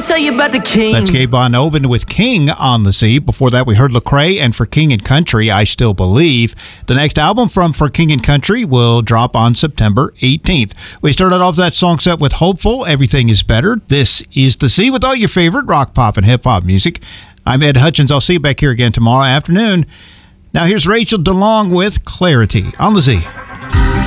tell you about the King. That's Gabe Von Oven with King on the Z. Before that, we heard Lecrae and For King and Country, I Still Believe. The next album from For King and Country will drop on September 18th. We started off that song set with Hopeful, Everything is Better. This is the Z with all your favorite rock, pop, and hip-hop music. I'm Ed Hutchins. I'll see you back here again tomorrow afternoon. Now here's Rachel DeLong with Clarity on the Z.